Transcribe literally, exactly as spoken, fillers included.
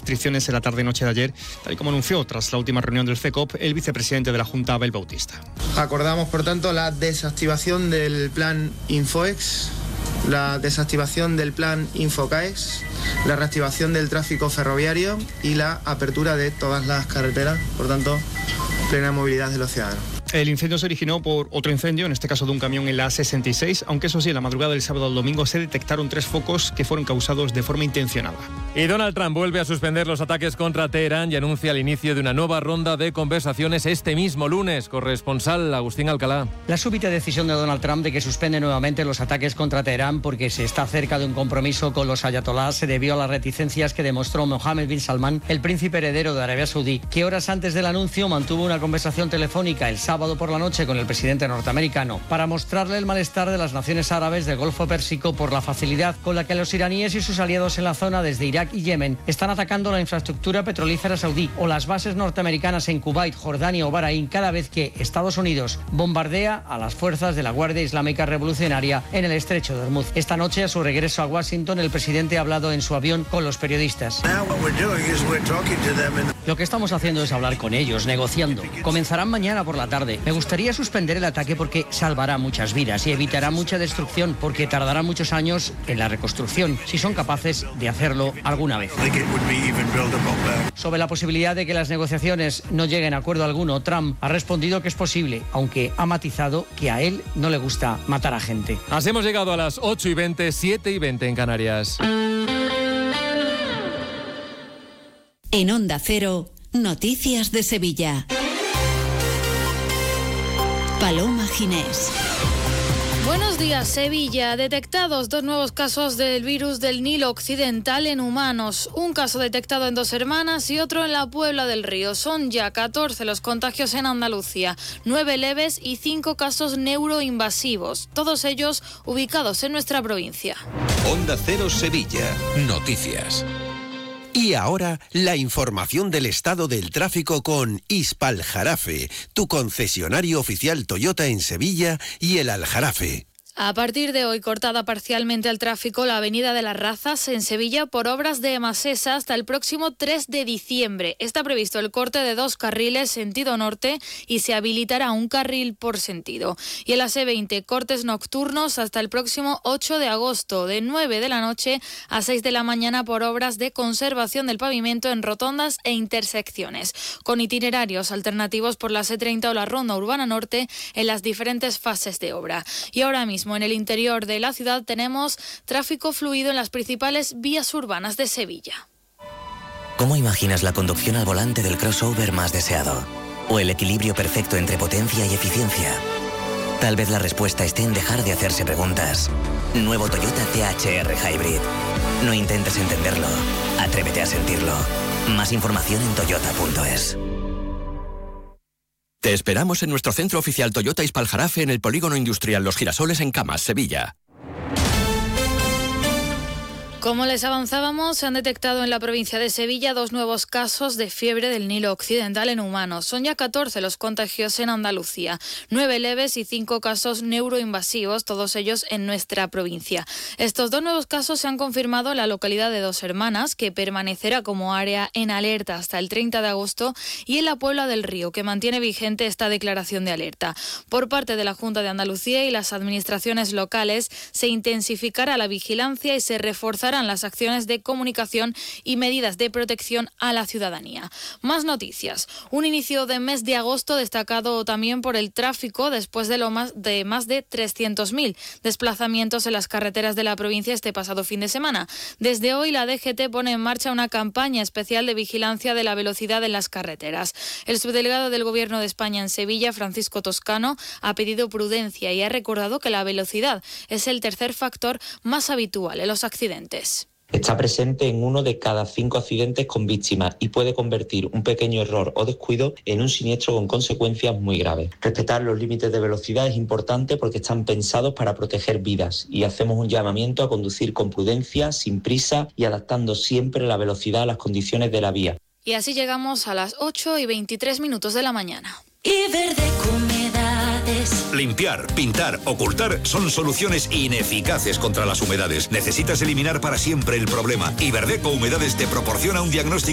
restricciones en la tarde-noche de ayer, tal y como anunció tras la última reunión del FECOP el vicepresidente de la Junta, Abel Bautista. Acordamos, por tanto, la desactivación del plan Infoex, la desactivación del plan Infocaex, la reactivación del tráfico ferroviario y la apertura de todas las carreteras, por tanto, plena movilidad de los ciudadanos. El incendio se originó por otro incendio, en este caso de un camión en la A sesenta y seis, aunque eso sí, en la madrugada del sábado al domingo se detectaron tres focos que fueron causados de forma intencionada. Y Donald Trump vuelve a suspender los ataques contra Teherán y anuncia el inicio de una nueva ronda de conversaciones este mismo lunes. Corresponsal Agustín Alcalá. La súbita decisión de Donald Trump de que suspende nuevamente los ataques contra Teherán porque se está cerca de un compromiso con los ayatolás se debió a las reticencias que demostró Mohammed bin Salman, el príncipe heredero de Arabia Saudí, que horas antes del anuncio mantuvo una conversación telefónica el sábado por la noche con el presidente norteamericano para mostrarle el malestar de las naciones árabes del Golfo Pérsico por la facilidad con la que los iraníes y sus aliados en la zona desde Irak y Yemen están atacando la infraestructura petrolífera saudí o las bases norteamericanas en Kuwait, Jordania o Bahrein cada vez que Estados Unidos bombardea a las fuerzas de la Guardia Islámica Revolucionaria en el estrecho de Hormuz. Esta noche, a su regreso a Washington, el presidente ha hablado en su avión con los periodistas. Lo que estamos haciendo es hablar con ellos, negociando. Comenzarán mañana por la tarde. Me gustaría suspender el ataque porque salvará muchas vidas y evitará mucha destrucción porque tardará muchos años en la reconstrucción, si son capaces de hacerlo alguna vez. Sobre la posibilidad de que las negociaciones no lleguen a acuerdo alguno, Trump ha respondido que es posible, aunque ha matizado que a él no le gusta matar a gente. Así hemos llegado a las ocho y veinte, siete y veinte en Canarias. En Onda Cero, Noticias de Sevilla. Paloma Ginés. Buenos días, Sevilla. Detectados dos nuevos casos del virus del Nilo Occidental en humanos. Un caso detectado en Dos Hermanas y otro en la Puebla del Río. Son ya catorce los contagios en Andalucía, nueve leves y cinco casos neuroinvasivos, todos ellos ubicados en nuestra provincia. Onda Cero Sevilla. Noticias. Y ahora, la información del estado del tráfico con Hispaljarafe, tu concesionario oficial Toyota en Sevilla y el Aljarafe. A partir de hoy, cortada parcialmente al tráfico la avenida de las Razas en Sevilla por obras de Emasesa hasta el próximo tres de diciembre. Está previsto el corte de dos carriles sentido norte y se habilitará un carril por sentido. Y en la C veinte, cortes nocturnos hasta el próximo ocho de agosto, de nueve de la noche a seis de la mañana por obras de conservación del pavimento en rotondas e intersecciones, con itinerarios alternativos por la C treinta o la Ronda Urbana Norte en las diferentes fases de obra. Y ahora mismo, en el interior de la ciudad tenemos tráfico fluido en las principales vías urbanas de Sevilla. ¿Cómo imaginas la conducción al volante del crossover más deseado? ¿O el equilibrio perfecto entre potencia y eficiencia? Tal vez la respuesta esté en dejar de hacerse preguntas. Nuevo Toyota T H R Hybrid. No intentes entenderlo, atrévete a sentirlo. Más información en toyota punto es. Te esperamos en nuestro centro oficial Toyota Hispaljarafe en el Polígono Industrial Los Girasoles en Camas, Sevilla. Como les avanzábamos, se han detectado en la provincia de Sevilla dos nuevos casos de fiebre del Nilo Occidental en humanos. Son ya catorce los contagios en Andalucía, nueve leves y cinco casos neuroinvasivos, todos ellos en nuestra provincia. Estos dos nuevos casos se han confirmado en la localidad de Dos Hermanas, que permanecerá como área en alerta hasta el treinta de agosto, y en la Puebla del Río, que mantiene vigente esta declaración de alerta. Por parte de la Junta de Andalucía y las administraciones locales, se intensificará la vigilancia y se reforzará las acciones de comunicación y medidas de protección a la ciudadanía. Más noticias. Un inicio de mes de agosto destacado también por el tráfico después de, lo más, de más de trescientos mil desplazamientos en las carreteras de la provincia este pasado fin de semana. Desde hoy la D G T pone en marcha una campaña especial de vigilancia de la velocidad en las carreteras. El subdelegado del Gobierno de España en Sevilla, Francisco Toscano, ha pedido prudencia y ha recordado que la velocidad es el tercer factor más habitual en los accidentes. Está presente en uno de cada cinco accidentes con víctimas y puede convertir un pequeño error o descuido en un siniestro con consecuencias muy graves. Respetar los límites de velocidad es importante porque están pensados para proteger vidas y hacemos un llamamiento a conducir con prudencia, sin prisa y adaptando siempre la velocidad a las condiciones de la vía. Y así llegamos a las ocho y veintitrés minutos de la mañana. Iberdeco Humedades. Limpiar, pintar, ocultar son soluciones ineficaces contra las humedades. Necesitas eliminar para siempre el problema. Iberdeco Humedades te proporciona un diagnóstico